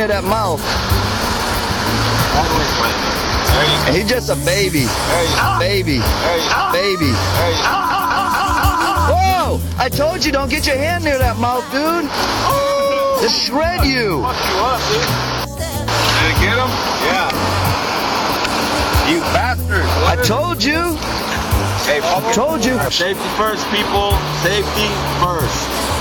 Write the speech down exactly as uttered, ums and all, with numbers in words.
near that mouth. He's just a baby. Baby. Baby. Whoa! I told you, don't get your hand near that mouth, dude. Just shred you. Did it get him? Yeah. You bastard. I told you. Hey, I told you. Safety first, people. Safety first.